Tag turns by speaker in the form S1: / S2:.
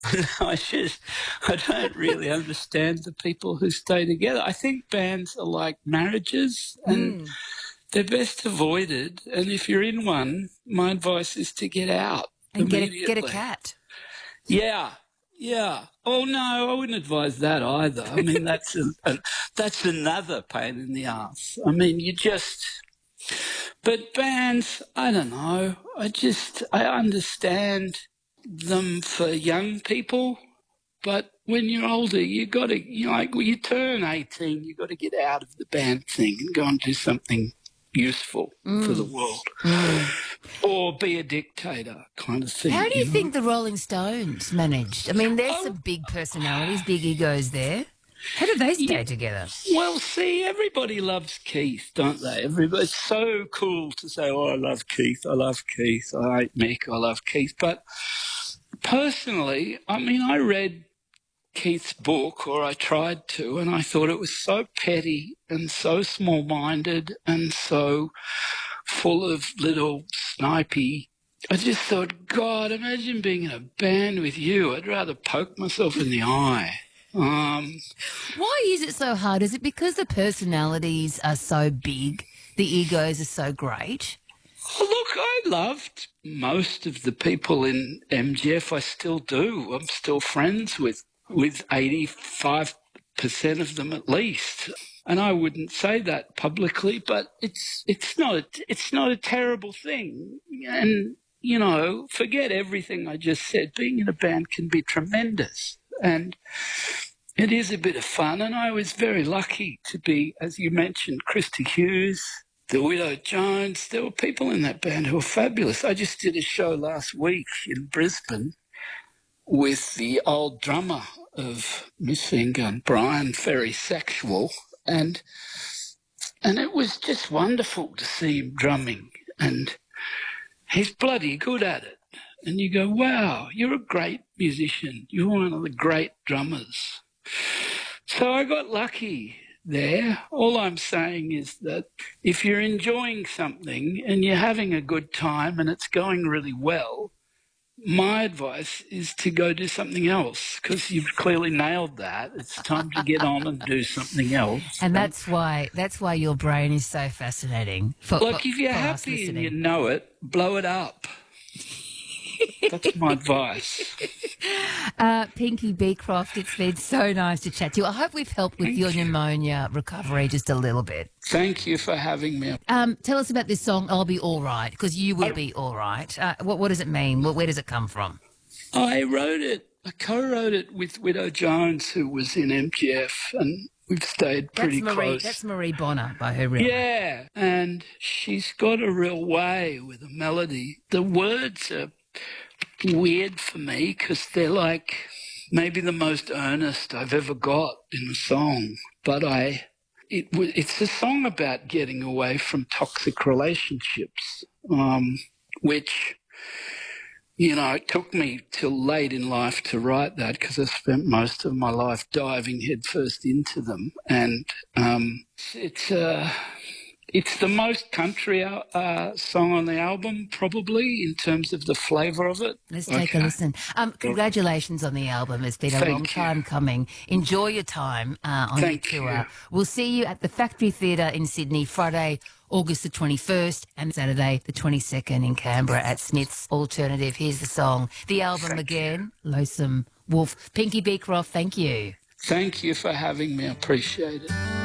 S1: I don't really understand the people who stay together. I think bands are like marriages and they're best avoided. And if you're in one, my advice is to get out
S2: And get a
S1: immediately.
S2: cat.
S1: Yeah, yeah. Oh no, I wouldn't advise that either. I mean, that's another pain in the ass. I mean, but bands, I don't know. I understand them for young people, but when you're older, like when you turn 18, you got to get out of the band thing and go and do something useful for the world. Or be a dictator kind of thing.
S2: How do you
S1: know?
S2: think the Rolling Stones managed? I mean, there's some big personalities, big egos there. How do they stay together?
S1: Well, see, everybody loves Keith, don't they? Everybody's so cool to say, oh, I love Keith, I love Keith, I hate Mick, I love Keith. But personally, I mean, I read Keith's book, or I tried to, and I thought it was so petty and so small-minded and so full of little snipey. I just thought, God, imagine being in a band with you. I'd rather poke myself in the eye.
S2: Why is it so hard? Is it because the personalities are so big, the egos are so great?
S1: Look, I loved most of the people in MGF. I still do. I'm still friends with 85% of them at least. And I wouldn't say that publicly, but it's not a terrible thing. And you know, forget everything I just said. Being in a band can be tremendous, and it is a bit of fun. And I was very lucky to be, as you mentioned, Christy Hughes, the Widow Jones. There were people in that band who were fabulous. I just did a show last week in Brisbane with the old drummer of Missing Gun, Brian Ferry Sexual, and it was just wonderful to see him drumming, and he's bloody good at it. And you go, wow, you're a great musician. You're one of the great drummers. So I got lucky there. All I'm saying is that if you're enjoying something and you're having a good time and it's going really well, my advice is to go do something else, because you've clearly nailed that. It's time to get on and do something else.
S2: And that's why your brain is so fascinating.
S1: Look, if you're happy and you know it, blow it up. That's my advice.
S2: Pinky Beecroft, it's been so nice to chat to you. I hope we've helped with your pneumonia recovery just a little bit.
S1: Thank you for having me.
S2: Tell us about this song, I'll Be All Right, because you will be all right. What does it mean? Where does it come from?
S1: I co-wrote it with Widow Jones, who was in MGF, and we've stayed pretty close.
S2: That's Marie Bonner by her real name.
S1: Yeah, and she's got a real way with a melody. The words are weird for me because they're like maybe the most earnest I've ever got in a song. But it's a song about getting away from toxic relationships, which, you know, it took me till late in life to write that because I spent most of my life diving headfirst into them. And it's the most country song on the album, probably, in terms of the flavour of it.
S2: Let's take a listen. Congratulations on the album. It's been a long time coming. Enjoy your time on your tour. We'll see you at the Factory Theatre in Sydney, Friday, August the 21st, and Saturday the 22nd in Canberra at Smith's Alternative. Here's the song. The album again, Lonesome Wolf. Pinky Beecroft, thank you.
S1: Thank you for having me. I appreciate it.